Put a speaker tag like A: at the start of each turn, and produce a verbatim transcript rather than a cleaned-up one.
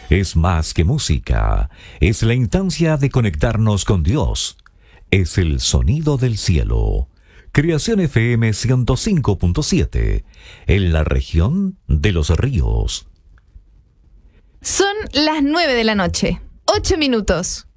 A: Es más que música, es la instancia de conectarnos con Dios. Es el sonido del cielo. Creación F M ciento cinco punto siete, en la región de Los Ríos.
B: Son las nueve de la noche, ocho minutos.